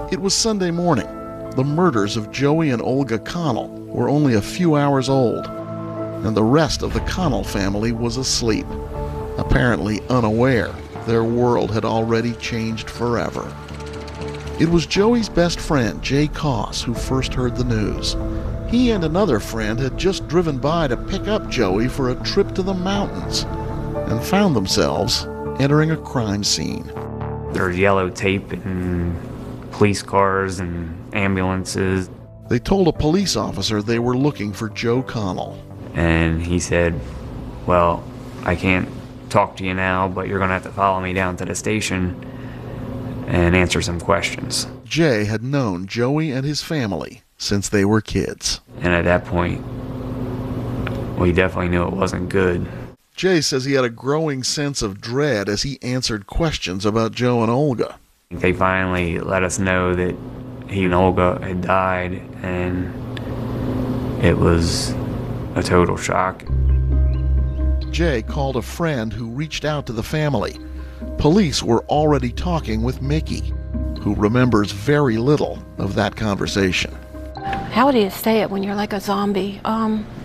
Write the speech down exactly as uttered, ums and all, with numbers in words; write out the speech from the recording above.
It was Sunday morning. The murders of Joey and Olga Connell were only a few hours old, and the rest of the Connell family was asleep, apparently unaware their world had already changed forever. It was Joey's best friend, Jay Koss, who first heard the news. He and another friend had just driven by to pick up Joey for a trip to the mountains and found themselves entering a crime scene. There's yellow tape and police cars and ambulances. They told a police officer they were looking for Joe Connell. And he said, well, I can't talk to you now, but you're going to have to follow me down to the station and answer some questions. Jay had known Joey and his family since they were kids. And at that point, we definitely knew it wasn't good. Jay says he had a growing sense of dread as he answered questions about Joe and Olga. They finally let us know that he and Olga had died, and it was a total shock. Jay called a friend who reached out to the family. Police were already talking with Mickey, who remembers very little of that conversation. How do you say it when you're like a zombie? Um,